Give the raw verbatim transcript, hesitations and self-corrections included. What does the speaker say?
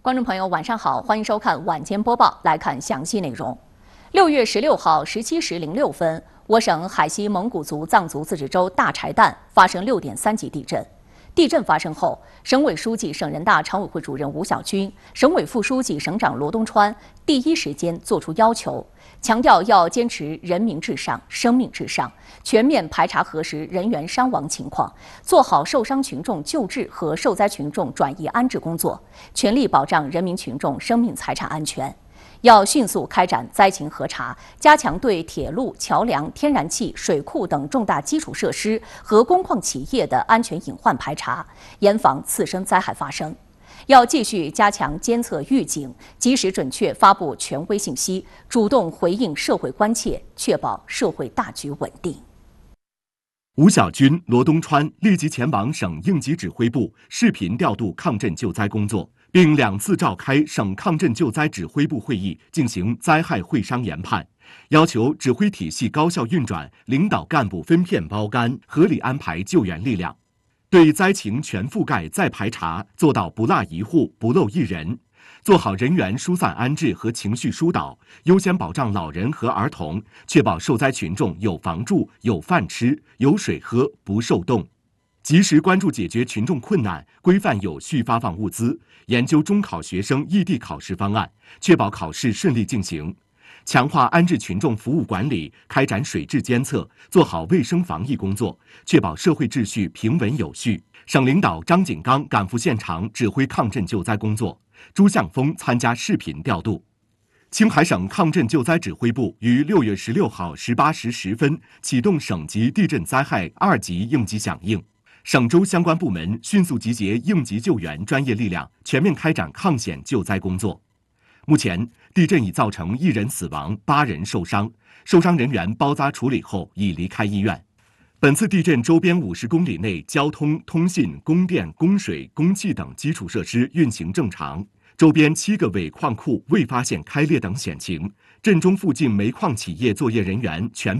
观众朋友，晚上好，欢迎收看晚间播报。来看详细内容。六月十六号十七时零六分，我省海西蒙古族藏族自治州大柴旦发生六点三级地震。地震发生后，省委书记、省人大常委会主任吴小军、省委副书记、省长罗东川第一时间作出要求，强调要坚持人民至上、生命至上，全面排查核实人员伤亡情况，做好受伤群众救治和受灾群众转移安置工作，全力保障人民群众生命财产安全。要迅速开展灾情核查，加强对铁路、桥梁、天然气、水库等重大基础设施和工矿企业的安全隐患排查，严防次生灾害发生。要继续加强监测预警，及时准确发布权威信息，主动回应社会关切，确保社会大局稳定。 吴小军、罗东川立即前往省应急指挥部视频调度抗震救灾工作，并两次召开省抗震救灾指挥部会议，进行灾害会商研判，要求指挥体系高效运转，领导干部分片包干，合理安排救援力量，对灾情全覆盖再排查，做到不落一户、不漏一人，做好人员疏散安置和情绪疏导，优先保障老人和儿童，确保受灾群众有房住、有饭吃、有水喝，不受冻。及时关注解决群众困难，规范有序发放物资，研究中考学生异地考试方案，确保考试顺利进行。强化安置群众服务管理，开展水质监测，做好卫生防疫工作，确保社会秩序平稳有序。省领导张景刚赶赴现场指挥抗震救灾工作，朱向峰参加视频调度。青海省抗震救灾指挥部于六月十六号十八时十分启动省级地震灾害二级应急响应。省州相关部门迅速集结应急救援专业力量，全面开展抗险救灾工作。目前，地震已造成一人死亡，八人受伤，受伤人员包扎处理后已离开医院。本次地震周边五十公里内交通、通信、供电、供水、供气等基础设施运行正常，周边七个尾矿库未发现开裂等险情，震中附近煤矿企业作业人员全